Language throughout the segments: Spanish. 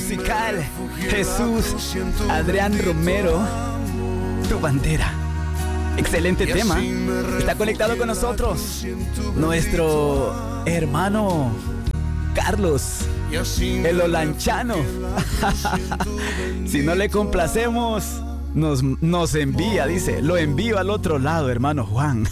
musical. Jesús, Adrián Romero, Tu Bandera. Excelente tema. Está conectado con nosotros nuestro hermano Carlos, el olanchano. Si no le complacemos, nos envía, dice. Lo envío al otro lado, hermano Juan.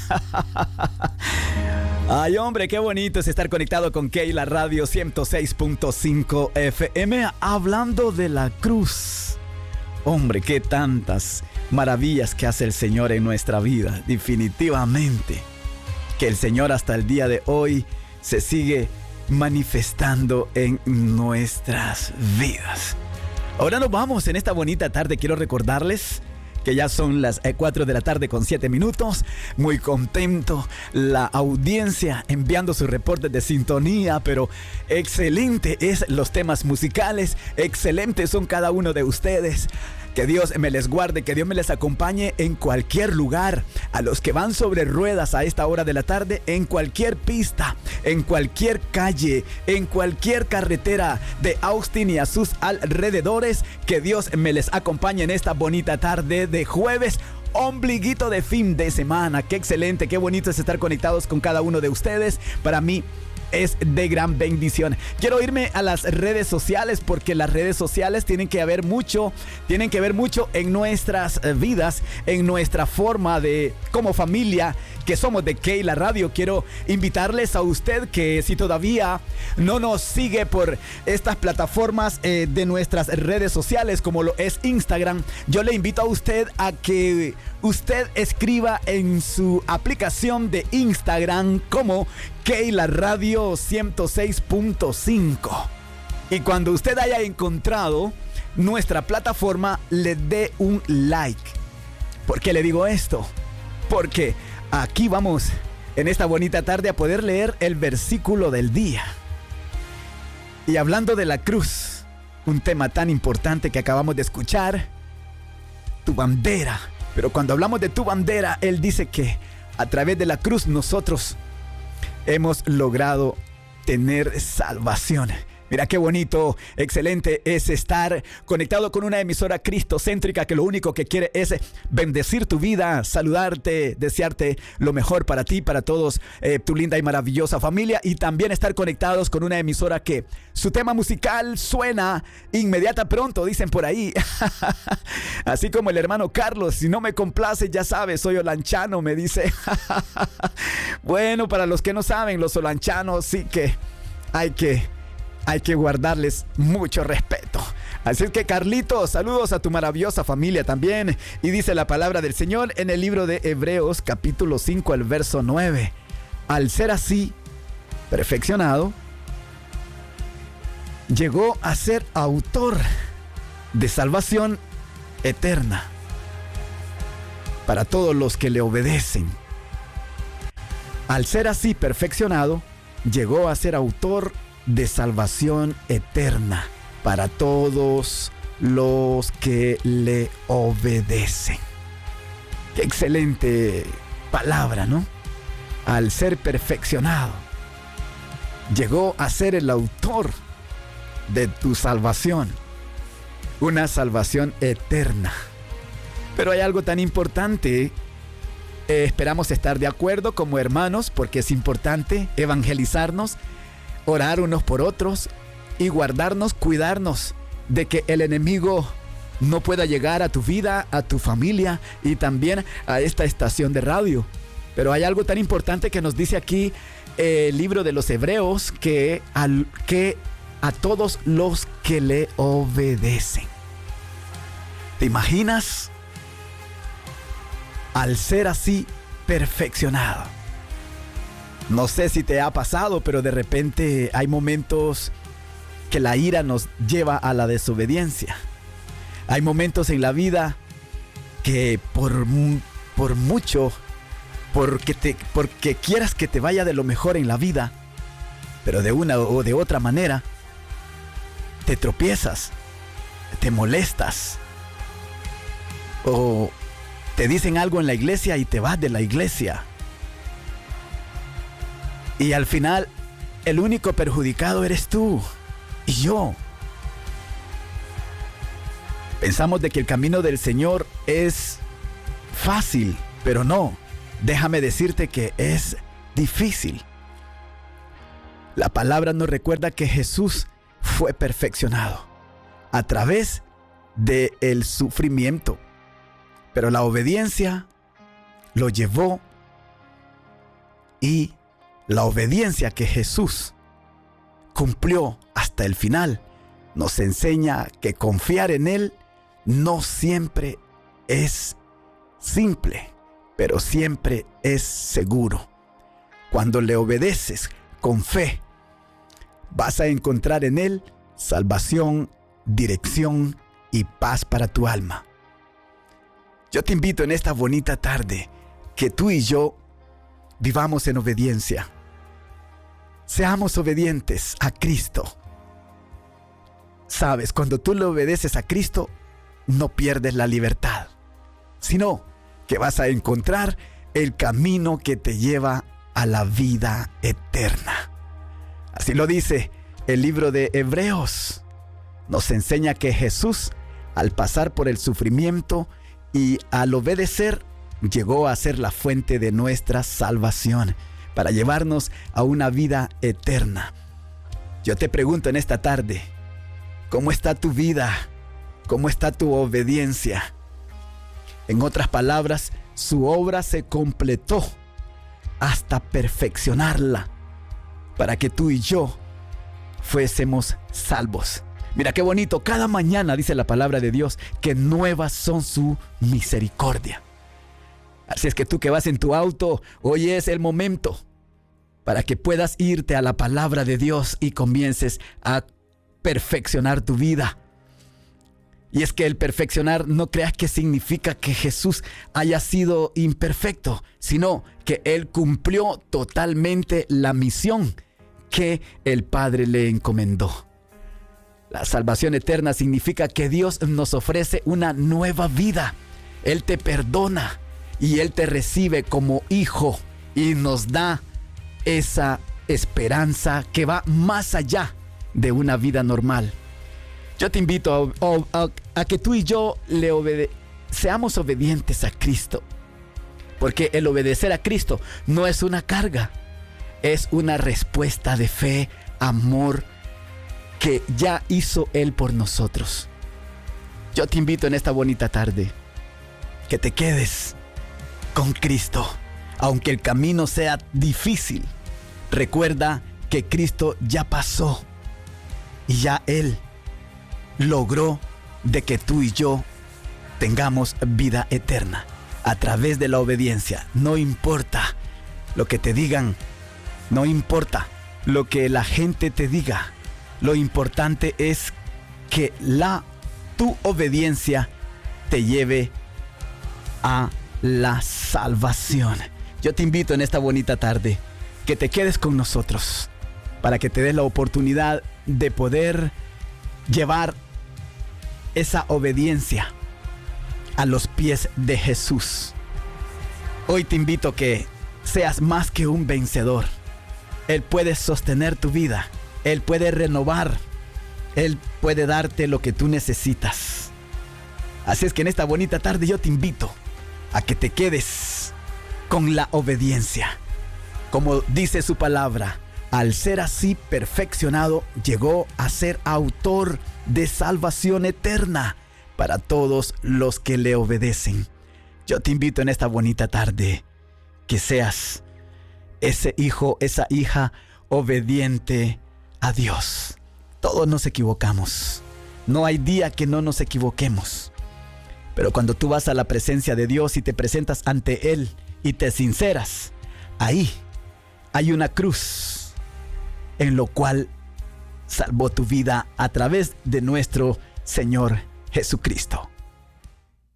Ay, hombre, qué bonito es estar conectado con Keila Radio 106.5 FM, hablando de la cruz. Hombre, qué tantas maravillas que hace el Señor en nuestra vida. Definitivamente que el Señor hasta el día de hoy se sigue manifestando en nuestras vidas. Ahora nos vamos en esta bonita tarde. Quiero recordarles que ya son las 4 de la tarde con 7 minutos. Muy contento. La audiencia enviando sus reportes de sintonía, pero excelente es los temas musicales. Excelentes son cada uno de ustedes. Que Dios me les guarde, que Dios me les acompañe en cualquier lugar. A los que van sobre ruedas a esta hora de la tarde, en cualquier pista, en cualquier calle, en cualquier carretera de Austin y a sus alrededores. Que Dios me les acompañe en esta bonita tarde de jueves, ombliguito de fin de semana. Qué excelente, qué bonito es estar conectados con cada uno de ustedes. Para mí es de gran bendición. Quiero irme a las redes sociales, porque las redes sociales tienen que ver mucho en nuestras vidas, en nuestra forma de, como familia que somos de Keila Radio. Quiero invitarles a usted que si todavía no nos sigue por estas plataformas de nuestras redes sociales, como lo es Instagram, yo le invito a usted a que usted escriba en su aplicación de Instagram como Keila Radio 106.5. Y cuando usted haya encontrado nuestra plataforma, le dé un like. ¿Por qué le digo esto? Porque aquí vamos en esta bonita tarde a poder leer el versículo del día. Y hablando de la cruz, un tema tan importante que acabamos de escuchar, tu bandera. Pero cuando hablamos de tu bandera, Él dice que a través de la cruz nosotros hemos logrado tener salvación. Mira qué bonito, excelente es estar conectado con una emisora cristocéntrica que lo único que quiere es bendecir tu vida, saludarte, desearte lo mejor para ti, para todos, tu linda y maravillosa familia, y también estar conectados con una emisora que su tema musical suena inmediata pronto, dicen por ahí. Así como el hermano Carlos, si no me complace, ya sabes, soy olanchano, me dice. Bueno, para los que no saben, los olanchanos sí que hay que guardarles mucho respeto. Así es que, Carlitos, saludos a tu maravillosa familia también. Y dice la palabra del Señor en el libro de Hebreos, capítulo 5, el verso 9. Al ser así, perfeccionado, llegó a ser autor de salvación eterna para todos los que le obedecen. Al ser así perfeccionado, llegó a ser autor de salvación eterna para todos los que le obedecen. Qué excelente palabra, ¿no? Al ser perfeccionado, llegó a ser el autor de tu salvación, una salvación eterna. Pero hay algo tan importante. Esperamos estar de acuerdo como hermanos, porque es importante evangelizarnos, orar unos por otros y guardarnos, cuidarnos de que el enemigo no pueda llegar a tu vida, a tu familia y también a esta estación de radio. Pero hay algo tan importante que nos dice aquí el libro de los Hebreos, que a todos los que le obedecen. ¿Te imaginas? Al ser así perfeccionado. No sé si te ha pasado, pero de repente hay momentos que la ira nos lleva a la desobediencia. Hay momentos en la vida que por mucho, porque quieras que te vaya de lo mejor en la vida, pero de una o de otra manera, te tropiezas, te molestas, o te dicen algo en la iglesia y te vas de la iglesia. Y al final, el único perjudicado eres tú y yo. Pensamos de que el camino del Señor es fácil, pero no. Déjame decirte que es difícil. La palabra nos recuerda que Jesús fue perfeccionado a través del sufrimiento, pero la obediencia lo llevó, y la obediencia que Jesús cumplió hasta el final nos enseña que confiar en Él no siempre es simple, pero siempre es seguro. Cuando le obedeces con fe, vas a encontrar en Él salvación, dirección y paz para tu alma. Yo te invito en esta bonita tarde que tú y yo vivamos en obediencia. Seamos obedientes a Cristo. Sabes, cuando tú le obedeces a Cristo, no pierdes la libertad, sino que vas a encontrar el camino que te lleva a la vida eterna. Así lo dice el libro de Hebreos. Nos enseña que Jesús, al pasar por el sufrimiento y al obedecer, llegó a ser la fuente de nuestra salvación para llevarnos a una vida eterna. Yo te pregunto en esta tarde, ¿cómo está tu vida? ¿Cómo está tu obediencia? En otras palabras, su obra se completó hasta perfeccionarla para que tú y yo fuésemos salvos. Mira qué bonito, cada mañana dice la palabra de Dios que nuevas son su misericordia. Así es que tú que vas en tu auto, hoy es el momento para que puedas irte a la palabra de Dios y comiences a perfeccionar tu vida. Y es que el perfeccionar no creas que significa que Jesús haya sido imperfecto, sino que Él cumplió totalmente la misión que el Padre le encomendó. La salvación eterna significa que Dios nos ofrece una nueva vida. Él te perdona y Él te recibe como hijo y nos da esa esperanza que va más allá de una vida normal. Yo te invito a que tú y yo seamos obedientes a Cristo, porque el obedecer a Cristo no es una carga, es una respuesta de fe, amor, que ya hizo Él por nosotros. Yo te invito en esta bonita tarde que te quedes con Cristo, aunque el camino sea difícil. Recuerda que Cristo ya pasó y ya Él logró de que tú y yo tengamos vida eterna a través de la obediencia. No importa lo que te digan, no importa lo que la gente te diga. Lo importante es que tu obediencia te lleve a la salvación. Yo te invito en esta bonita tarde que te quedes con nosotros para que te des la oportunidad de poder llevar esa obediencia a los pies de Jesús. Hoy te invito a que seas más que un vencedor. Él puede sostener tu vida. Él puede renovar. Él puede darte lo que tú necesitas. Así es que en esta bonita tarde yo te invito a que te quedes con la obediencia. Como dice su palabra, al ser así perfeccionado, llegó a ser autor de salvación eterna para todos los que le obedecen. Yo te invito en esta bonita tarde que seas ese hijo, esa hija obediente a Dios. Todos nos equivocamos. No hay día que no nos equivoquemos. Pero cuando tú vas a la presencia de Dios y te presentas ante Él y te sinceras, ahí hay una cruz en lo cual salvó tu vida a través de nuestro Señor Jesucristo.